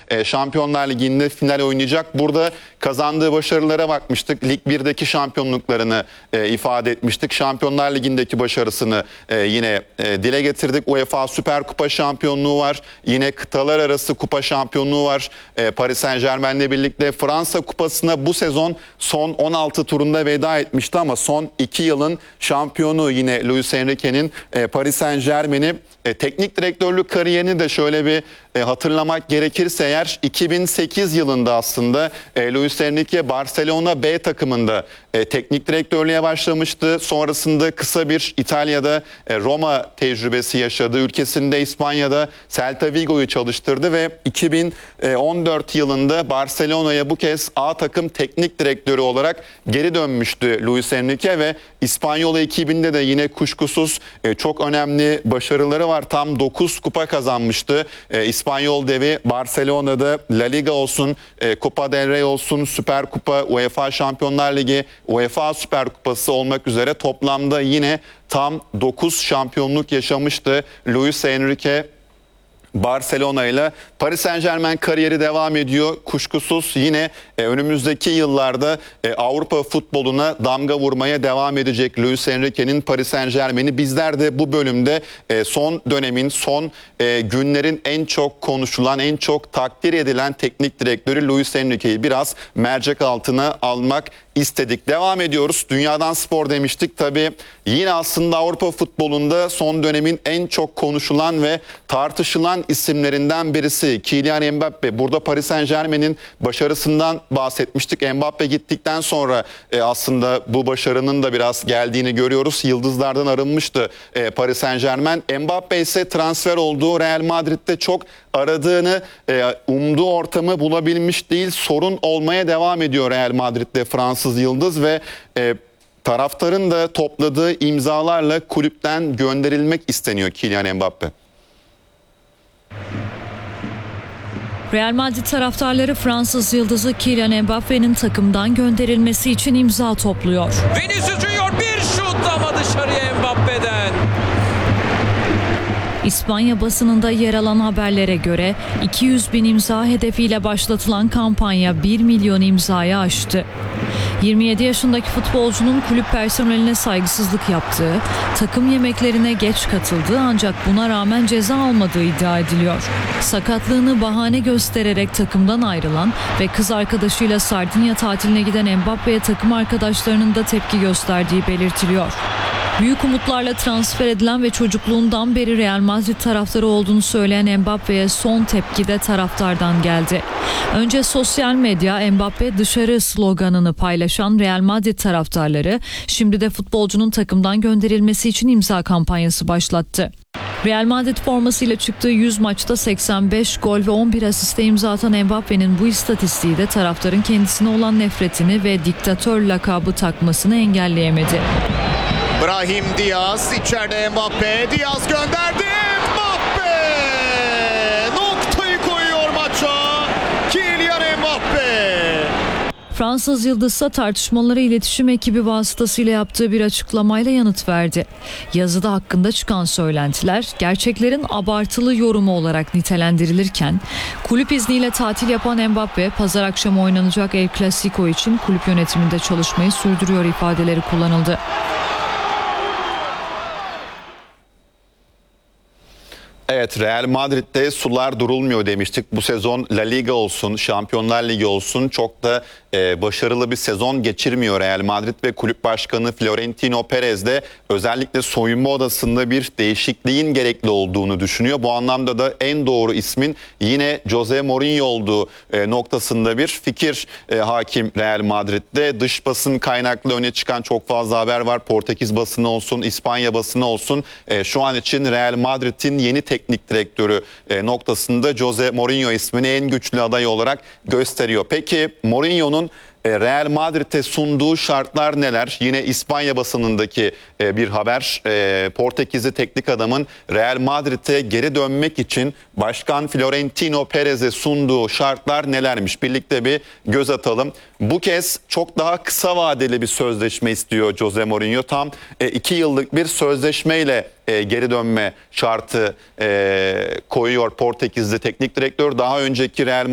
Şampiyonlar Ligi'nde final oynayacak. Burada kazandığı başarılara bakmıştık. Lig 1'deki şampiyonluklarını ifade etmiştik. Şampiyonlar Ligi'ndeki başarısını yine dile getirdik. UEFA Süper Kupa şampiyonluğu var. Yine kıtalar arası kupa şampiyonluğu var. Paris Saint-Germain'le birlikte Fransa Kupası'na bu sezon son 16 turunda veda etmişti ama son 2 yılın şampiyonu yine Luis Enrique'nin Paris Saint-Germain'i. Teknik direktörlük kariyerini de şöyle bir hatırlamak gerekirse eğer 2008 yılında aslında Luis Enrique Barcelona B takımında teknik direktörlüğe başlamıştı. Sonrasında kısa bir İtalya'da Roma tecrübesi yaşadı. Ülkesinde İspanya'da Celta Vigo'yu çalıştırdı ve 2014 yılında Barcelona'ya bu kez A takım teknik direktörü olarak geri dönmüştü Luis Enrique ve İspanyol ekibinde de yine kuşkusuz çok önemli başarıları var. Tam 9 kupa kazanmıştı. İspanyol devi Barcelona'da La Liga olsun, Copa del Rey olsun, Süper Kupa, UEFA Şampiyonlar Ligi, UEFA Süper Kupası olmak üzere toplamda yine tam 9 şampiyonluk yaşamıştı Luis Enrique. Barcelona ile Paris Saint-Germain kariyeri devam ediyor. Kuşkusuz yine önümüzdeki yıllarda Avrupa futboluna damga vurmaya devam edecek Luis Enrique'nin Paris Saint-Germain'i. Bizler de bu bölümde son dönemin, son günlerin en çok konuşulan, en çok takdir edilen teknik direktörü Luis Enrique'yi biraz mercek altına almak istedik. Devam ediyoruz. Dünyadan spor demiştik. Tabii yine aslında Avrupa futbolunda son dönemin en çok konuşulan ve tartışılan isimlerinden birisi Kylian Mbappe. Burada Paris Saint-Germain'in başarısından bahsetmiştik. Mbappe gittikten sonra aslında bu başarının da biraz geldiğini görüyoruz. Yıldızlardan arınmıştı Paris Saint-Germain. Mbappe ise transfer olduğu Real Madrid'de çok aradığını, umduğu ortamı bulabilmiş değil. Sorun olmaya devam ediyor Real Madrid'de Fransız yıldız ve taraftarın da topladığı imzalarla kulüpten gönderilmek isteniyor Kylian Mbappe. Real Madrid taraftarları Fransız yıldızı Kylian Mbappe'nin takımdan gönderilmesi için imza topluyor. Vinicius Junior bir şut ama dışarıya Mbappe'den. İspanya basınında yer alan haberlere göre 200 bin imza hedefiyle başlatılan kampanya 1 milyon imzayı aştı. 27 yaşındaki futbolcunun kulüp personeline saygısızlık yaptığı, takım yemeklerine geç katıldığı ancak buna rağmen ceza almadığı iddia ediliyor. Sakatlığını bahane göstererek takımdan ayrılan ve kız arkadaşıyla Sardinya tatiline giden Mbappe'ye takım arkadaşlarının da tepki gösterdiği belirtiliyor. Büyük umutlarla transfer edilen ve çocukluğundan beri Real Madrid taraftarı olduğunu söyleyen Mbappe'ye son tepki de taraftardan geldi. Önce sosyal medya Mbappe dışarı sloganını paylaşan Real Madrid taraftarları şimdi de futbolcunun takımdan gönderilmesi için imza kampanyası başlattı. Real Madrid formasıyla çıktığı 100 maçta 85 gol ve 11 asiste imza atan Mbappe'nin bu istatistiği de taraftarın kendisine olan nefretini ve diktatör lakabı takmasını engelleyemedi. Brahim Diaz içeride Mbappe. Diaz gönderdi. Mbappe! Noktayı koyuyor maça. Kylian Mbappe. Fransız yıldızsa tartışmaları iletişim ekibi vasıtasıyla yaptığı bir açıklamayla yanıt verdi. Yazıda hakkında çıkan söylentiler gerçeklerin abartılı yorumu olarak nitelendirilirken kulüp izniyle tatil yapan Mbappe pazar akşamı oynanacak El Clasico için kulüp yönetiminde çalışmayı sürdürüyor ifadeleri kullanıldı. Evet, Real Madrid'de sular durulmuyor demiştik. Bu sezon La Liga olsun, Şampiyonlar Ligi olsun çok da başarılı bir sezon geçirmiyor Real Madrid ve kulüp başkanı Florentino Perez de özellikle soyunma odasında bir değişikliğin gerekli olduğunu düşünüyor. Bu anlamda da en doğru ismin yine Jose Mourinho olduğu noktasında bir fikir hakim Real Madrid'de. Dış basın kaynaklı öne çıkan çok fazla haber var. Portekiz basını olsun, İspanya basını olsun. Şu an için Real Madrid'in yeni teknik direktörü noktasında Jose Mourinho ismini en güçlü aday olarak gösteriyor. Peki Mourinho'nun Real Madrid'e sunduğu şartlar neler? Yine İspanya basınındaki bir haber. Portekizli teknik adamın Real Madrid'e geri dönmek için Başkan Florentino Perez'e sunduğu şartlar nelermiş? Birlikte bir göz atalım. Bu kez çok daha kısa vadeli bir sözleşme istiyor Jose Mourinho. Tam 2 yıllık bir sözleşmeyle geri dönme şartı koyuyor Portekizli teknik direktör. Daha önceki Real